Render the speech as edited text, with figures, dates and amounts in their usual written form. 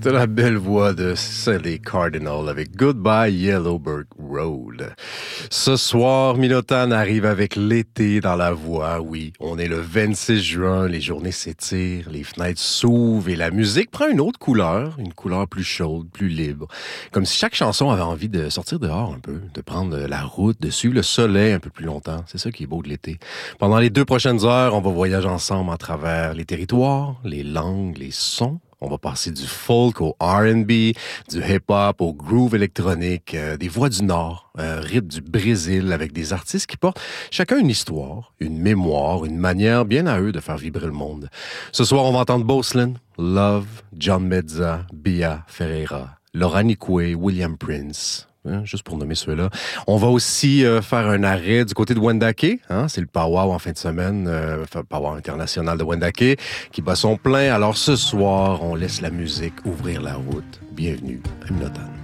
C'était la belle voix de Sally Cardinal avec Goodbye Yellowbird Road. Ce soir, Minotan arrive avec l'été dans la voix. Oui, on est le 26 juin, les journées s'étirent, les fenêtres s'ouvrent et la musique prend une autre couleur, une couleur plus chaude, plus libre. Comme si chaque chanson avait envie de sortir dehors un peu, de prendre la route, de suivre le soleil un peu plus longtemps. C'est ça qui est beau de l'été. Pendant les 2 prochaines heures, on va voyager ensemble à travers les territoires, les langues, les sons. On va passer du folk au R&B, du hip-hop au groove électronique, des voix du Nord, rythme du Brésil avec des artistes qui portent chacun une histoire, une mémoire, une manière bien à eux de faire vibrer le monde. Ce soir, on va entendre Boslin, Love, John Mezza, Bia Ferreira, Laura Nicoué, William Prince. Juste pour nommer ceux-là. On va aussi faire un arrêt du côté de Wendake. C'est le powwow en fin de semaine, powwow international de Wendake, qui bat son plein. Alors ce soir, on laisse la musique ouvrir la route. Bienvenue à Minotan.